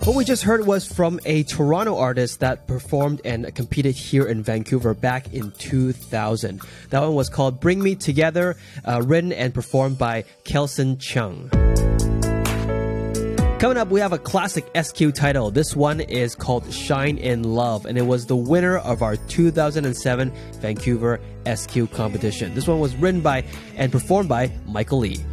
What we just heard was from a Toronto artist that performed and competed here in Vancouver back in 2000. That one was called Bring Me Together, written and performed by Kelson Chung. Coming up, we have a classic SQ title. This one is called Shine in Love, and it was the winner of our 2007 Vancouver SQ competition. This one was written by and performed by Michael Lee.